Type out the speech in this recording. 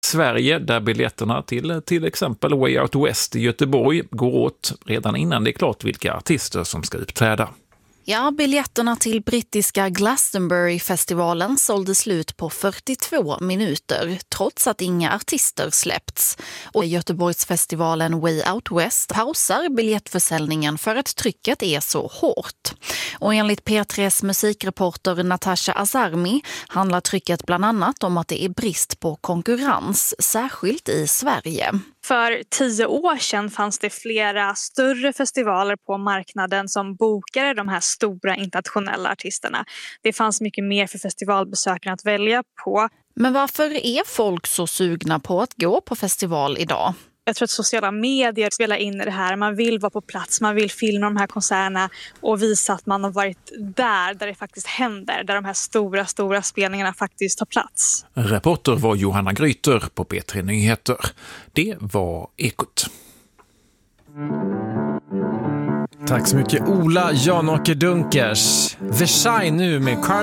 Sverige, där biljetterna till exempel Way Out West i Göteborg går åt redan innan det är klart vilka artister som ska uppträda. Ja, biljetterna till brittiska Glastonbury-festivalen sålde slut på 42 minuter, trots att inga artister släppts. Och Göteborgsfestivalen Way Out West pausar biljettförsäljningen för att trycket är så hårt. Och enligt P3s musikreporter Natasha Azarmi handlar trycket bland annat om att det är brist på konkurrens, särskilt i Sverige. För 10 år sedan fanns det flera större festivaler på marknaden som bokade de här stora internationella artisterna. Det fanns mycket mer för festivalbesökarna att välja på. Men varför är folk så sugna på att gå på festival idag? Jag tror att sociala medier spelar in i det här. Man vill vara på plats, man vill filma de här konserterna och visa att man har varit där det faktiskt händer. Där de här stora spelningarna faktiskt tar plats. Reporter var Johanna Gryter på P3 Nyheter. Det var Ekot. Tack så mycket Ola Janåker Dunkers. Versailles nu med Carl